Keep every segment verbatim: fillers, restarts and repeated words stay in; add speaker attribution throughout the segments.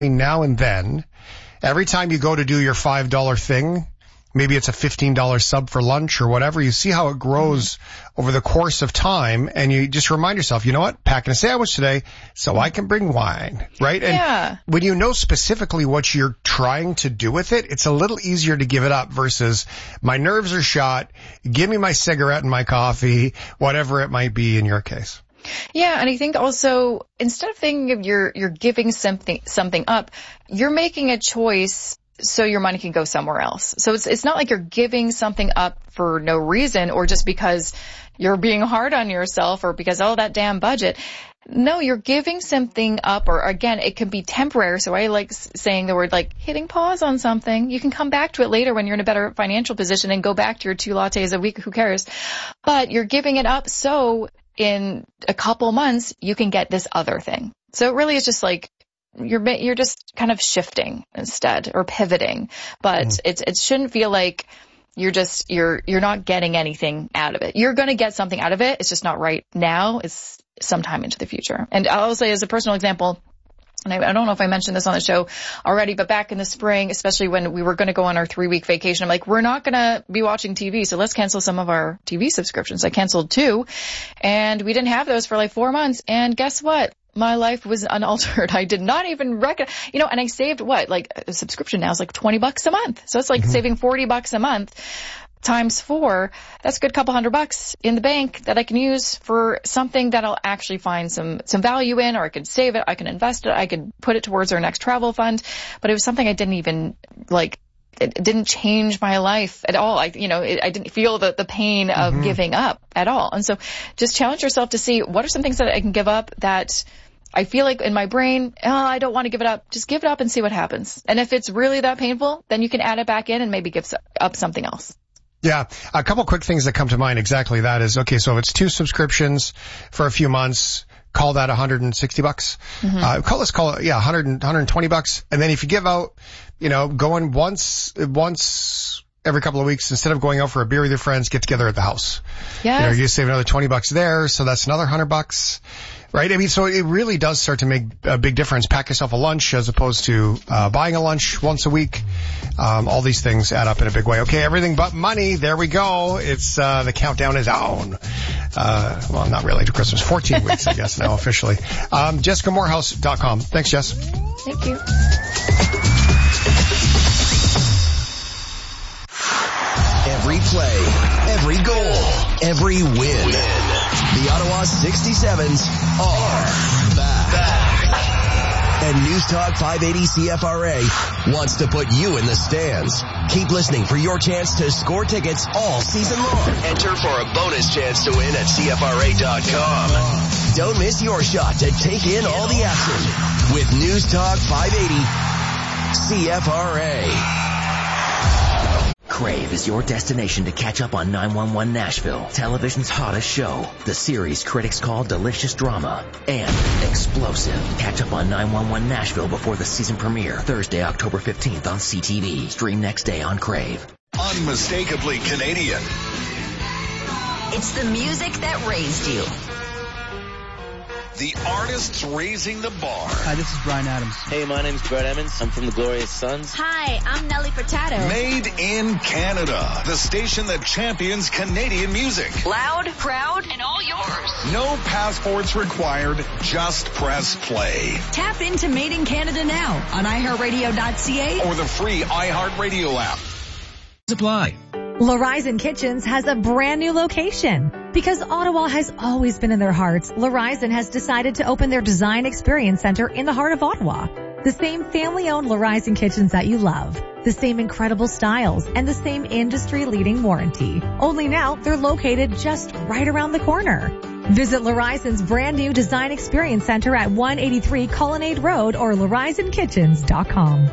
Speaker 1: now and then, every time you go to do your five dollar thing, maybe it's a fifteen dollar sub for lunch or whatever, you see how it grows mm-hmm. over the course of time, and you just remind yourself, you know what, packing a sandwich today so I can bring wine, right? And
Speaker 2: yeah.
Speaker 1: when you know specifically what you're trying to do with it, it's a little easier to give it up versus my nerves are shot, give me my cigarette and my coffee, whatever it might be in your case.
Speaker 2: Yeah, and I think also, instead of thinking of you're, you're giving something, something up, you're making a choice so your money can go somewhere else. So it's, it's not like you're giving something up for no reason or just because you're being hard on yourself or because, oh, that damn budget. No, you're giving something up, or again, it can be temporary. So I like saying the word like hitting pause on something. You can come back to it later when you're in a better financial position and go back to your two lattes a week. Who cares? But you're giving it up so in a couple months you can get this other thing. So it really is just like you're you're just kind of shifting instead or pivoting. But mm. it's it shouldn't feel like you're just you're you're not getting anything out of it. You're going to get something out of it. It's just not right now. It's sometime into the future. And I'll say as a personal example, and I, I don't know if I mentioned this on the show already, but back in the spring, especially when we were going to go on our three-week vacation, I'm like, we're not going to be watching T V, so let's cancel some of our T V subscriptions. I canceled two, and we didn't have those for like four months. And guess what? My life was unaltered. I did not even reckon, you know, and I saved what? Like a subscription now is like twenty bucks a month. So it's like mm-hmm. saving forty bucks a month. Times four, that's a good couple hundred bucks in the bank that I can use for something that I'll actually find some, some value in, or I could save it, I can invest it, I could put it towards our next travel fund. But it was something I didn't even, like, it didn't change my life at all. I, you know, it, I didn't feel the, the pain of mm-hmm. giving up at all. And so just challenge yourself to see what are some things that I can give up that I feel like in my brain, oh, I don't want to give it up. Just give it up and see what happens. And if it's really that painful, then you can add it back in and maybe give up something else.
Speaker 1: Yeah. A couple quick things that come to mind. Exactly that is, okay, so if it's two subscriptions for a few months, call that one hundred sixty bucks. Mm-hmm. Uh, call, let's call it, yeah, one hundred, one hundred twenty bucks. And then if you give out, you know, going once, once every couple of weeks, instead of going out for a beer with your friends, get together at the house.
Speaker 2: Yeah.
Speaker 1: You know, you save another twenty bucks there. So that's another one hundred bucks. Right? I mean, so it really does start to make a big difference. Pack yourself a lunch as opposed to uh, buying a lunch once a week. Um, all these things add up in a big way. Okay, everything but money. There we go. It's uh, the countdown is on. Uh, well, not really to Christmas. fourteen weeks, I guess, now officially. Um, Jessica Moorhouse dot com. Thanks, Jess.
Speaker 2: Thank you.
Speaker 3: Every play, every goal, every win. The Ottawa sixty-sevens are back. back. And News Talk five eighty C F R A wants to put you in the stands. Keep listening for your chance to score tickets all season long. Enter for a bonus chance to win at C F R A dot com. Don't miss your shot to take in all the action with News Talk five eighty C F R A.
Speaker 4: Crave is your destination to catch up on nine one one Nashville, television's hottest show. The series critics call delicious drama and explosive. Catch up on nine one one Nashville before the season premiere, Thursday, October fifteenth on C T V. Stream next day on Crave.
Speaker 5: Unmistakably Canadian.
Speaker 6: It's the music that raised you.
Speaker 5: The artists raising the bar.
Speaker 7: Hi, this is Bryan Adams.
Speaker 8: Hey, my name's Brett Emmons. I'm from the Glorious Sons.
Speaker 6: Hi, I'm Nelly Furtado.
Speaker 5: Made in Canada. The station that champions Canadian music.
Speaker 6: Loud, proud, and all yours.
Speaker 5: No passports required. Just press play.
Speaker 6: Tap into Made in Canada now on i heart radio dot c a
Speaker 5: or the free iHeartRadio app.
Speaker 7: Supply.
Speaker 9: Larizon Kitchens has a brand new location. Because Ottawa has always been in their hearts, Larizon has decided to open their Design Experience Center in the heart of Ottawa. The same family-owned Larizon Kitchens that you love. The same incredible styles and the same industry-leading warranty. Only now, they're located just right around the corner. Visit Larizon's brand new Design Experience Center at one eighty-three Colonnade Road or Larizon Kitchens dot com.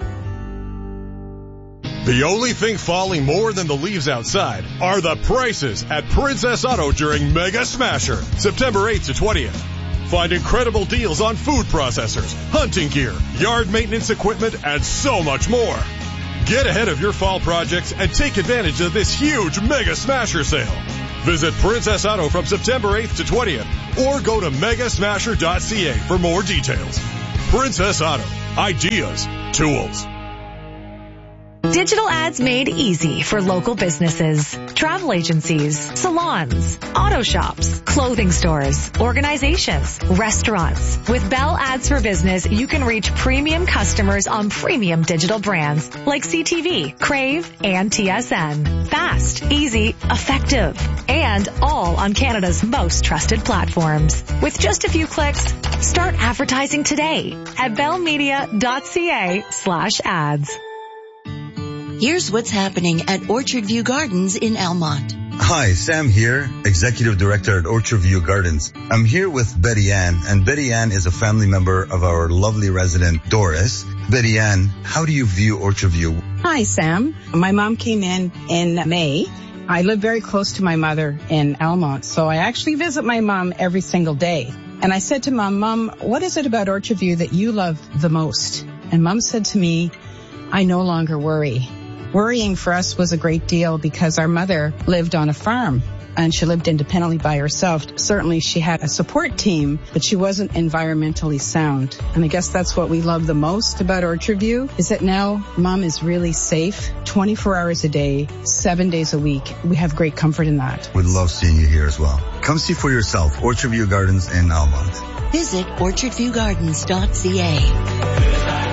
Speaker 10: The only thing falling more than the leaves outside are the prices at Princess Auto during Mega Smasher, September eighth to twentieth. Find incredible deals on food processors, hunting gear, yard maintenance equipment, and so much more. Get ahead of your fall projects and take advantage of this huge Mega Smasher sale. Visit Princess Auto from September eighth to twentieth or go to mega smasher dot c a for more details. Princess Auto, ideas, tools.
Speaker 9: Digital ads made easy for local businesses, travel agencies, salons, auto shops, clothing stores, organizations, restaurants. With Bell Ads for Business, you can reach premium customers on premium digital brands like C T V, Crave, and T S N. Fast, easy, effective, and all on Canada's most trusted platforms. With just a few clicks, start advertising today at bellmedia.ca slash ads.
Speaker 11: Here's what's happening at Orchard View Gardens in Almont.
Speaker 12: Hi, Sam here, Executive Director at Orchard View Gardens. I'm here with Betty Ann, and Betty Ann is a family member of our lovely resident, Doris. Betty Ann, how do you view Orchard View?
Speaker 13: Hi, Sam. My mom came in in May. I live very close to my mother in Almont, so I actually visit my mom every single day. And I said to Mom, Mom, what is it about Orchard View that you love the most? And Mom said to me, I no longer worry. Worrying for us was a great deal because our mother lived on a farm and she lived independently by herself. Certainly she had a support team, but she wasn't environmentally sound. And I guess that's what we love the most about Orchard View, is that now Mom is really safe twenty-four hours a day, seven days a week. We have great comfort in that.
Speaker 12: We'd love seeing you here as well. Come see for yourself, Orchard View Gardens in Almont.
Speaker 11: Visit orchard view gardens dot c a.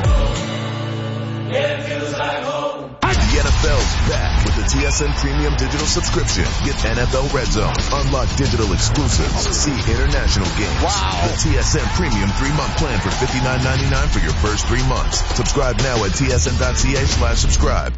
Speaker 14: The N F L's back with the T S N Premium Digital subscription. Get N F L Red Zone, unlock digital exclusives, see international games. Wow. The T S N Premium three-month plan for fifty-nine ninety-nine for your first three months. Subscribe now at T S N dot c a slash subscribe.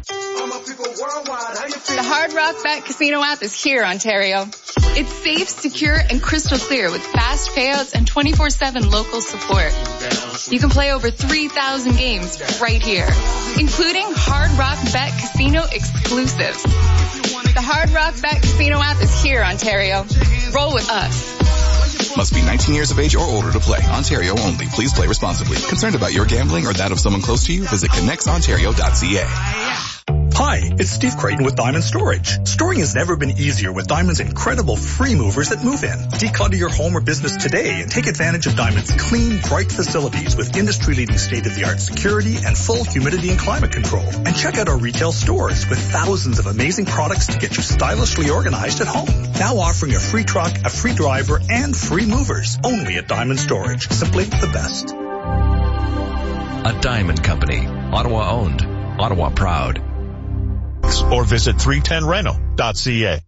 Speaker 15: The Hard Rock Bet Casino app is here, Ontario. It's safe, secure, and crystal clear with fast payouts and twenty-four seven local support. You can play over three thousand games right here, including Hard Rock Bet Casino exclusives. The Hard Rock Bet Casino app is here, Ontario. Roll with us.
Speaker 16: Must be nineteen years of age or older to play. Ontario only. Please play responsibly. Concerned about your gambling or that of someone close to you? Visit connects ontario dot c a.
Speaker 17: Hi, it's Steve Creighton with Diamond Storage. Storing has never been easier with Diamond's incredible free movers that move in. Declutter your home or business today and take advantage of Diamond's clean, bright facilities with industry-leading state-of-the-art security and full humidity and climate control. And check out our retail stores with thousands of amazing products to get you stylishly organized at home. Now offering a free truck, a free driver, and free movers. Only at Diamond Storage. Simply the best.
Speaker 18: A Diamond Company. Ottawa owned. Ottawa proud.
Speaker 19: Or visit three ten reno dot c a.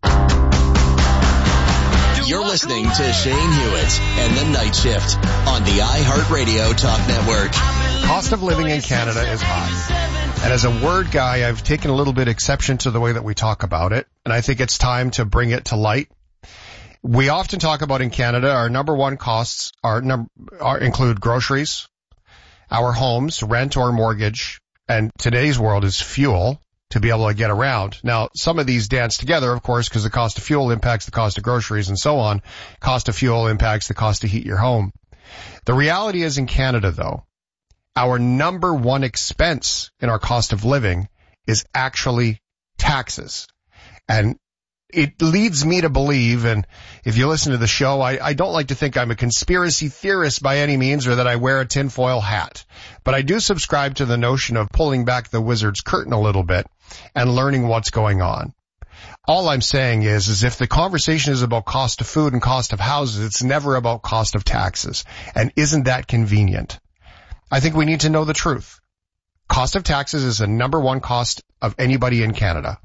Speaker 3: You're listening to Shane Hewitt and the Night Shift on the iHeartRadio Talk Network.
Speaker 1: Cost of living in Canada is high. And as a word guy, I've taken a little bit exception to the way that we talk about it. And I think it's time to bring it to light. We often talk about in Canada, our number one costs are, num- are include groceries, our homes, rent or mortgage, and today's world is fuel to be able to get around. Now, some of these dance together, of course, because the cost of fuel impacts the cost of groceries and so on. Cost of fuel impacts the cost to heat your home. The reality is in Canada, though, our number one expense in our cost of living is actually taxes. And it leads me to believe, and if you listen to the show, I, I don't like to think I'm a conspiracy theorist by any means or that I wear a tinfoil hat. But I do subscribe to the notion of pulling back the wizard's curtain a little bit and learning what's going on. All I'm saying is, is if the conversation is about cost of food and cost of houses, it's never about cost of taxes. And isn't that convenient? I think we need to know the truth. Cost of taxes is the number one cost of anybody in Canada.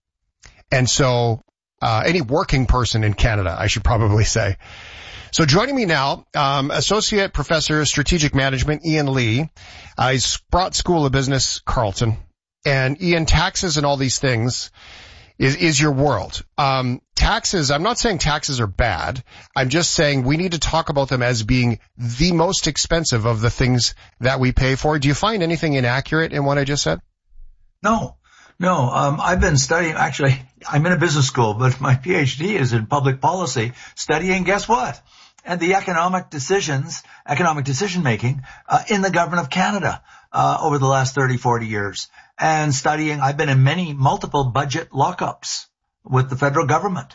Speaker 1: And so, uh, any working person in Canada, I should probably say. So joining me now, um, Associate Professor of Strategic Management, Ian Lee. Uh, he's Sprott School of Business, Carleton. And Ian, taxes and all these things is, is your world. Um, taxes, I'm not saying taxes are bad. I'm just saying we need to talk about them as being the most expensive of the things that we pay for. Do you find anything inaccurate in what I just said?
Speaker 20: No, no. Um, I've been studying, actually, I'm in a business school, but my PhD is in public policy, studying, guess what? And the economic decisions, economic decision making, uh, in the government of Canada, uh, over the last thirty, forty years. And studying, I've been in many multiple budget lockups with the federal government.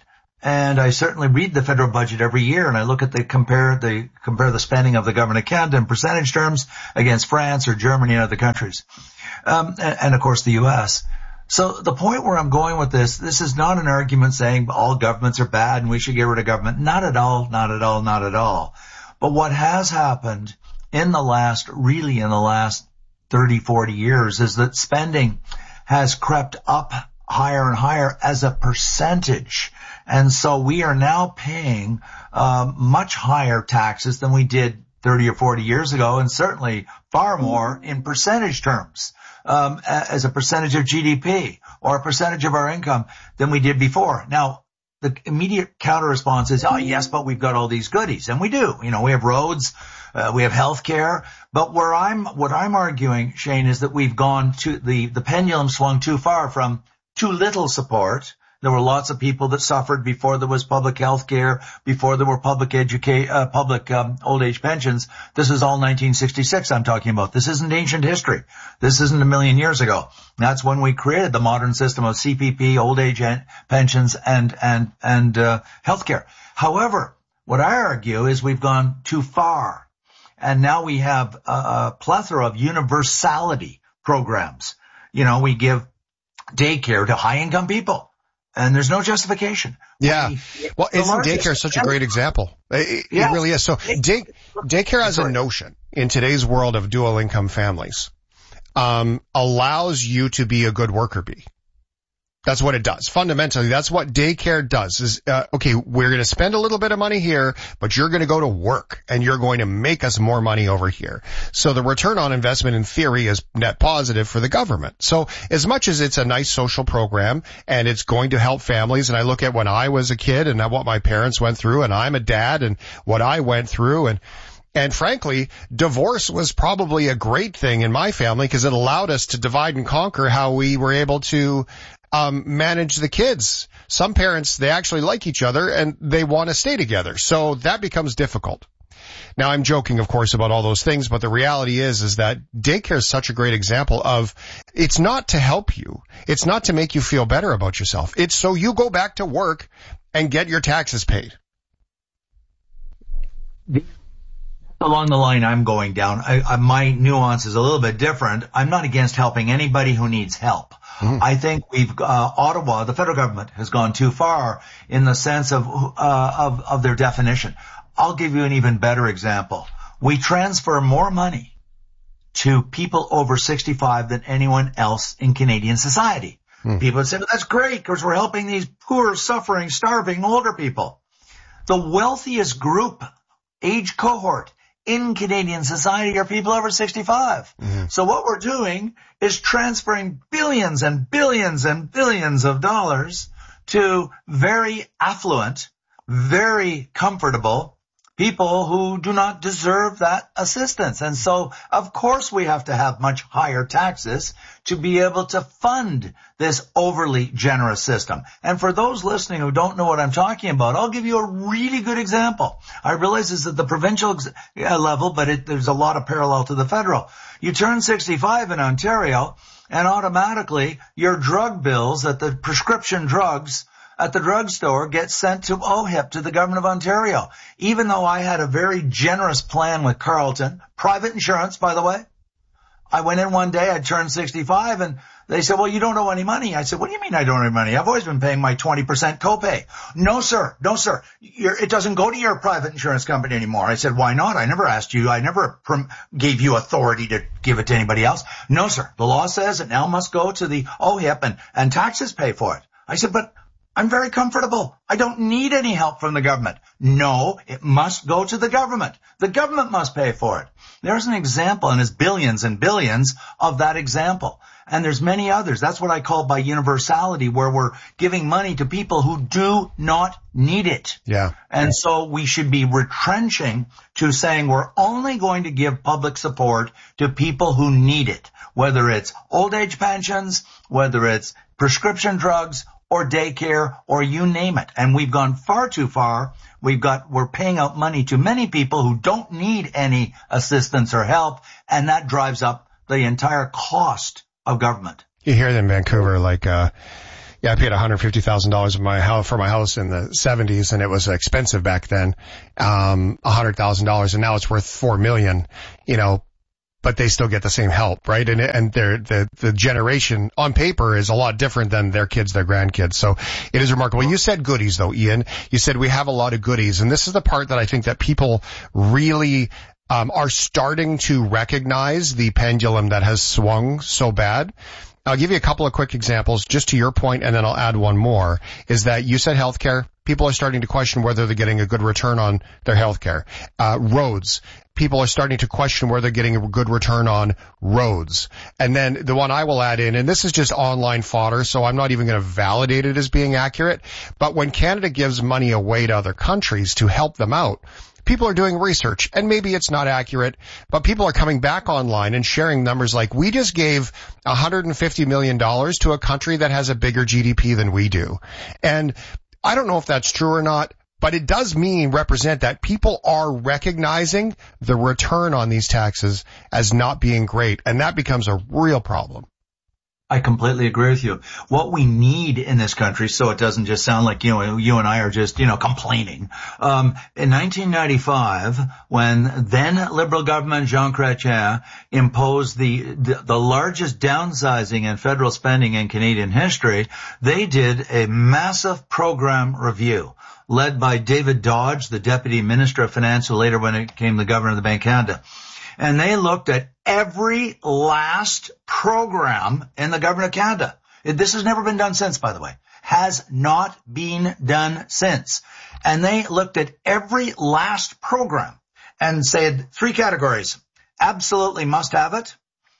Speaker 20: And I certainly read the federal budget every year, and I look at the compare the compare the spending of the government of Canada in percentage terms against France or Germany and other countries, um, and, and of course the U S. So the point where I'm going with this, this is not an argument saying all governments are bad and we should get rid of government. Not at all, not at all, not at all. But what has happened in the last, really in the last thirty, forty years is that spending has crept up higher and higher as a percentage. And so we are now paying um, much higher taxes than we did thirty or forty years ago, and certainly far more in percentage terms, um, as a percentage of G D P or a percentage of our income than we did before. Now, the immediate counter response is, oh, yes, but we've got all these goodies. And we do. You know, we have roads, uh, we have health care. But where I'm, what I'm arguing, Shane, is that we've gone to the, the pendulum swung too far from too little support. There were lots of people that suffered before there was public health care, before there were public educa- uh, public um, old age pensions. This is all nineteen sixty-six I'm talking about. This isn't ancient history. This isn't a million years ago. That's when we created the modern system of C P P, old age pensions, and and and uh, health care. However, what I argue is we've gone too far, and now we have a, a plethora of universality programs. You know, we give daycare to high-income people. And there's no justification.
Speaker 1: Yeah. Well, isn't daycare such a great example? It, yeah. it really is. So day, daycare as a notion in today's world of dual income families, um, allows you to be a good worker bee. That's what it does. Fundamentally, that's what daycare does is, uh, okay, we're going to spend a little bit of money here, but you're going to go to work and you're going to make us more money over here. So the return on investment in theory is net positive for the government. So as much as it's a nice social program and it's going to help families, and I look at when I was a kid and what my parents went through, and I'm a dad and what I went through, and And frankly, divorce was probably a great thing in my family because it allowed us to divide and conquer how we were able to um manage the kids. Some parents, they actually like each other and they want to stay together. So that becomes difficult. Now, I'm joking, of course, about all those things, but the reality is, is that daycare is such a great example of it's not to help you. It's not to make you feel better about yourself. It's so you go back to work and get your taxes paid.
Speaker 20: Along the line I'm going down, I, I, my nuance is a little bit different. I'm not against helping anybody who needs help. Mm. I think we've uh, Ottawa, the federal government, has gone too far in the sense of uh, of of their definition. I'll give you an even better example. We transfer more money to people over sixty-five than anyone else in Canadian society. Mm. People would say, well, that's great because we're helping these poor, suffering, starving older people. The wealthiest group, age cohort, in Canadian society are people over sixty-five. Mm-hmm. So what we're doing is transferring billions and billions and billions of dollars to very affluent, very comfortable people who do not deserve that assistance. And so, of course, we have to have much higher taxes to be able to fund this overly generous system. And for those listening who don't know what I'm talking about, I'll give you a really good example. I realize this is at the provincial ex- level, but it, there's a lot of parallel to the federal. You turn sixty-five in Ontario, and automatically your drug bills at the prescription drugs at the drugstore get sent to O H I P, to the government of Ontario. Even though I had a very generous plan with Carleton, private insurance, by the way. I went in one day, I turned sixty-five, and they said, well, you don't owe any money. I said, what do you mean I don't owe any money? I've always been paying my twenty percent copay. No, sir. No, sir. You're, it doesn't go to your private insurance company anymore. I said, why not? I never asked you. I never prom- gave you authority to give it to anybody else. No, sir. The law says it now must go to the O H I P and, and taxes pay for it. I said, but I'm very comfortable. I don't need any help from the government. No, it must go to the government. The government must pay for it. There's an example, and there's billions and billions of that example. And there's many others. That's what I call by universality, where we're giving money to people who do not need it.
Speaker 1: Yeah.
Speaker 20: And so we should be retrenching to saying we're only going to give public support to people who need it, whether it's old age pensions, whether it's prescription drugs, or daycare, or you name it. And we've gone far too far. We've got, we're paying out money to many people who don't need any assistance or help, and that drives up the entire cost of government.
Speaker 1: You hear it in Vancouver, like, uh, Yeah, I paid one hundred fifty thousand dollars my house for my house in the seventies, and it was expensive back then. Um, one hundred thousand dollars, and now it's worth four million dollars, you know, but they still get the same help, right? And, and their, the, the generation on paper is a lot different than their kids, their grandkids. So it is remarkable. You said goodies though, Ian. You said we have a lot of goodies, and this is the part that I think that people really, um, are starting to recognize the pendulum that has swung so bad. I'll give you a couple of quick examples just to your point, and then I'll add one more, is that you said healthcare. People are starting to question whether they're getting a good return on their healthcare. Uh, roads. People are starting to question whether they're getting a good return on roads. And then the one I will add in, and this is just online fodder, so I'm not even going to validate it as being accurate, but when Canada gives money away to other countries to help them out, people are doing research, and maybe it's not accurate, but people are coming back online and sharing numbers like, we just gave one hundred fifty million dollars to a country that has a bigger G D P than we do. And I don't know if that's true or not, but it does mean, represent that people are recognizing the return on these taxes as not being great, and that becomes a real problem.
Speaker 20: I completely agree with you. What we need in this country, so it doesn't just sound like, you know, you and I are just, you know, complaining. Um, in nineteen ninety-five, when then Liberal government Jean Chrétien imposed the, the, the largest downsizing in federal spending in Canadian history, they did a massive program review led by David Dodge, the Deputy Minister of Finance, who later when it became the Governor of the Bank of Canada. And they looked at every last program in the Government of Canada. This has never been done since, by the way. Has not been done since. And they looked at every last program and said three categories. Absolutely must have it.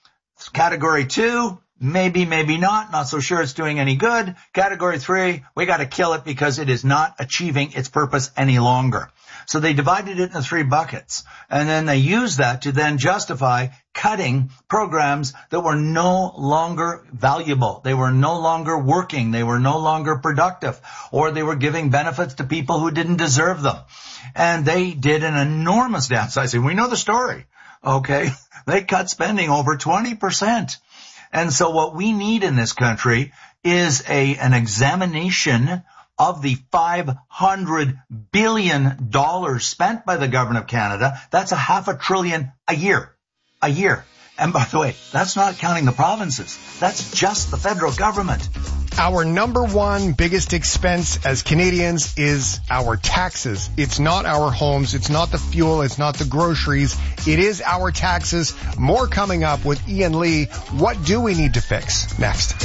Speaker 20: Category two, maybe, maybe not. Not so sure it's doing any good. Category three, we got to kill it because it is not achieving its purpose any longer. So they divided it into three buckets, and then they used that to then justify cutting programs that were no longer valuable. They were no longer working. They were no longer productive, or they were giving benefits to people who didn't deserve them. And they did an enormous downsizing. We know the story, okay? They cut spending over twenty percent. And so what we need in this country is a an examination of the five hundred billion dollars spent by the Government of Canada. That's a half a trillion a year. A year. And by the way, that's not counting the provinces. That's just the federal government.
Speaker 1: Our number one biggest expense as Canadians is our taxes. It's not our homes. It's not the fuel. It's not the groceries. It is our taxes. More coming up with Ian Lee. What do we need to fix? Next.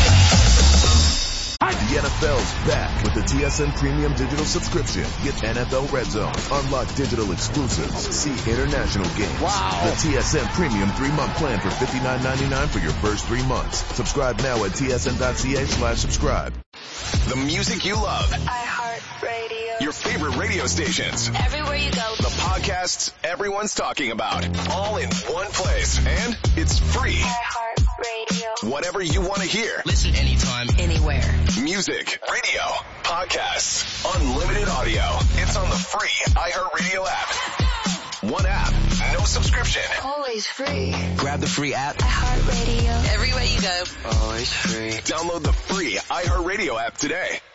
Speaker 14: The N F L's back with the T S N Premium Digital Subscription. Get N F L Red Zone, unlock digital exclusives, see international games. Wow. The T S N Premium three-month plan for fifty-nine ninety-nine for your first three months. Subscribe now at tsn.ca slash subscribe.
Speaker 5: The music you love.
Speaker 21: iHeartRadio.
Speaker 5: Your favorite radio stations.
Speaker 21: Everywhere you go.
Speaker 5: The podcasts everyone's talking about. All in one place. And it's free.
Speaker 21: iHeartRadio.
Speaker 5: Whatever you want to hear.
Speaker 4: Listen anytime, anywhere.
Speaker 5: Music, radio, podcasts, unlimited audio. It's on the free iHeartRadio app. One app, no subscription.
Speaker 21: Always free.
Speaker 4: Grab the free app.
Speaker 21: iHeartRadio. Everywhere you go.
Speaker 4: Always free.
Speaker 5: Download the free iHeartRadio app today.